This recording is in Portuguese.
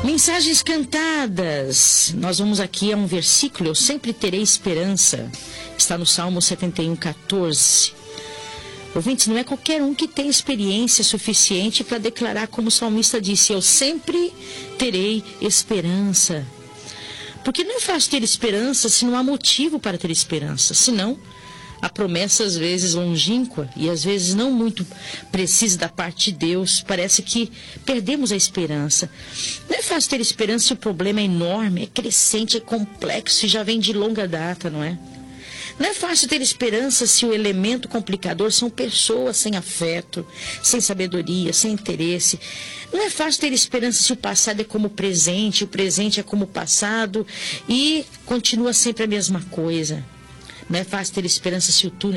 Mensagens cantadas. Nós vamos aqui a um versículo. Eu sempre terei esperança. Está no Salmo 71:14. Ouvintes, não é qualquer um que tem experiência suficiente para declarar como o salmista disse: eu sempre terei esperança. Porque não é fácil ter esperança se não há motivo para ter esperança. Senão, a promessa às vezes longínqua e às vezes não muito precisa da parte de Deus. Parece que perdemos a esperança. Não é fácil ter esperança se o problema é enorme, é crescente, é complexo e já vem de longa data, não é? Não é fácil ter esperança se o elemento complicador são pessoas sem afeto, sem sabedoria, sem interesse. Não é fácil ter esperança se o passado é como o presente é como o passado e continua sempre a mesma coisa. Não é fácil ter esperança se o túnel